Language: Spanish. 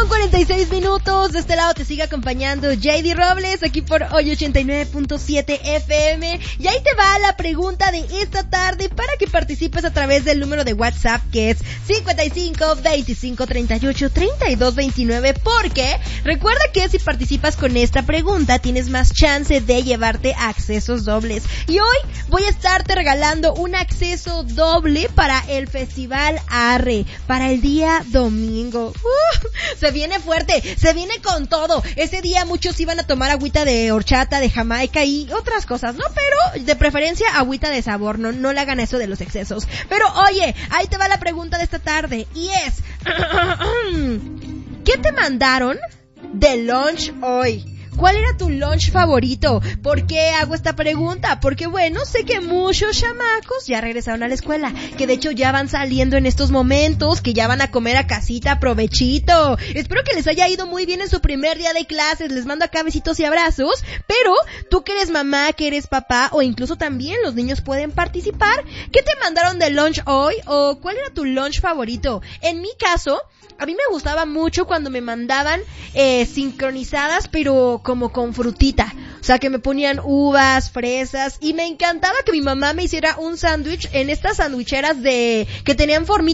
8:46. De este lado te sigue acompañando JD Robles, aquí por hoy 89.7 FM. Y ahí te va la pregunta de esta tarde para que participes a través del número de WhatsApp, que es 55 25 38 32 29. Porque recuerda que si participas con esta pregunta tienes más chance de llevarte accesos dobles. Y hoy voy a estarte regalando un acceso doble para el Festival Arre, para el día domingo. Se viene fuerte, se viene con todo. Ese día muchos iban a tomar agüita de horchata, de Jamaica y otras cosas, ¿no? Pero de preferencia agüita de sabor, no le hagan eso de los excesos. Pero oye, ahí te va la pregunta de esta tarde y es ¿qué te mandaron de lunch hoy? ¿Cuál era tu lunch favorito? ¿Por qué hago esta pregunta? Porque bueno, sé que muchos chamacos ya regresaron a la escuela, que de hecho ya van saliendo en estos momentos, que ya van a comer a casita, provechito. Espero que les haya ido muy bien en su primer día de clases, les mando acá besitos y abrazos, pero tú que eres mamá, que eres papá, o incluso también los niños pueden participar. ¿Qué te mandaron de lunch hoy? ¿O cuál era tu lunch favorito? En mi caso, a mí me gustaba mucho cuando me mandaban sincronizadas, pero como con frutita. O sea, que me ponían uvas, fresas, y me encantaba que mi mamá me hiciera un sándwich en estas sandwicheras que tenían formita